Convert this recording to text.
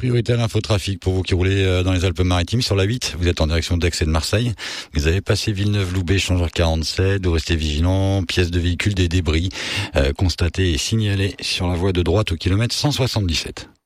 priorité à l'infotrafic pour vous qui roulez dans les Alpes-Maritimes. Sur la 8, vous êtes en direction d'Aix et de Marseille. Vous avez passé Villeneuve-Loubet, échangeur 47. Vous restez vigilant. Pièces de véhicules, des débris constatés et signalés sur la voie de droite au kilomètre 177.